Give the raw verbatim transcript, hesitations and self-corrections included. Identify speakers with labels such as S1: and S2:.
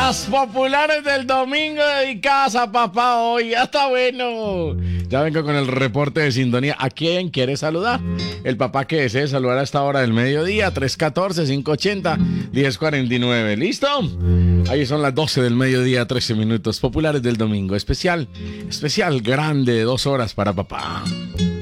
S1: Las populares del domingo dedicadas a papá hoy. Ya está bueno. Ya vengo con el reporte de sintonía. ¿A quién quiere saludar? El papá que desee saludar a esta hora del mediodía. tres uno cuatro, cinco ocho cero, uno cero cuatro nueve. ¿Listo? Ahí son las doce del mediodía, trece minutos. Populares del domingo. Especial, especial grande de dos horas para papá.